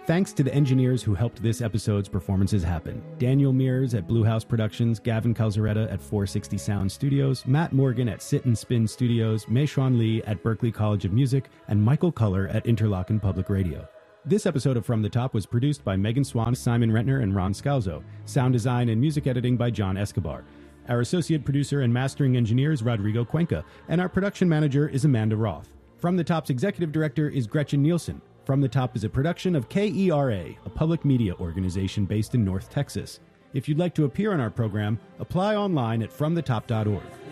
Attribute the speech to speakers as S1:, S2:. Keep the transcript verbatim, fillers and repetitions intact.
S1: thanks to the engineers who helped this episode's performances happen. Daniel Mears at Blue House Productions, Gavin Calzaretta at four sixty Sound Studios, Matt Morgan at Sit and Spin Studios, Meishuan Lee at Berklee College of Music, and Michael Culler at Interlochen Public Radio. This episode of From the Top was produced by Megan Swan, Simon Rentner, and Ron Scalzo. Sound design and music editing by John Escobar. Our associate producer and mastering engineer is Rodrigo Cuenca, and our production manager is Amanda Roth. From the Top's executive director is Gretchen Nielsen. From the Top is a production of K E R A, a public media organization based in North Texas. If you'd like to appear on our program, apply online at from the top dot org.